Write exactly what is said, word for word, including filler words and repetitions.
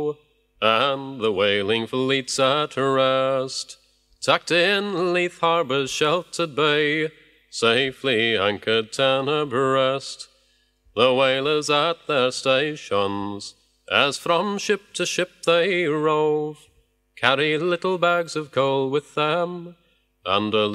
and the whaling fleet's at rest, tacked in Leith Harbour's sheltered bay, safely anchored ten abreast. The whalers at their stations, as from ship to ship they rove, carry little bags of coal with them, and a